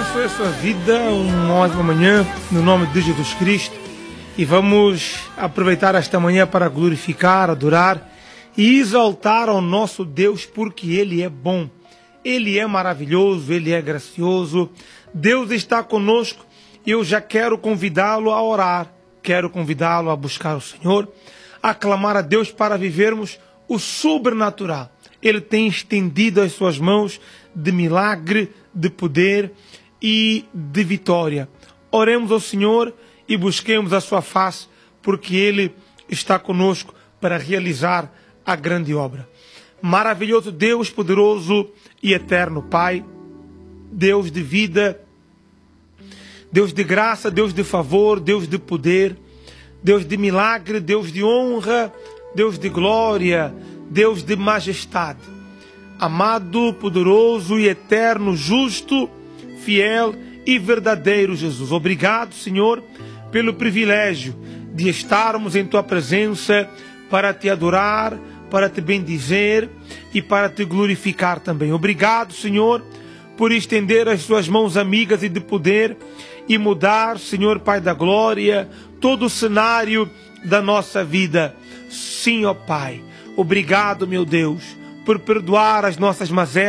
abençoe a sua vida, uma ótima manhã, no nome de Jesus Cristo. E vamos aproveitar esta manhã para glorificar, adorar e exaltar ao nosso Deus, porque Ele é bom, Ele é maravilhoso, Ele é gracioso. Deus está conosco e eu já quero convidá-lo a orar, quero convidá-lo a buscar o Senhor, a clamar a Deus para vivermos o sobrenatural. Ele tem estendido as suas mãos de milagre, de poder e de vitória. Oremos ao Senhor e busquemos a sua face, porque Ele está conosco para realizar a grande obra. Maravilhoso Deus, poderoso e eterno Pai, Deus de vida, Deus de graça, Deus de favor, Deus de poder, Deus de milagre, Deus de honra, Deus de glória, Deus de majestade. Amado, poderoso e eterno, justo, fiel e verdadeiro Jesus. Obrigado, Senhor, pelo privilégio de estarmos em Tua presença para Te adorar, para Te bendizer e para Te glorificar também. Obrigado, Senhor, por estender as Suas mãos amigas e de poder e mudar, Senhor Pai da glória, todo o cenário da nossa vida. Sim, ó Pai. Obrigado, meu Deus, por perdoar as nossas mazelas.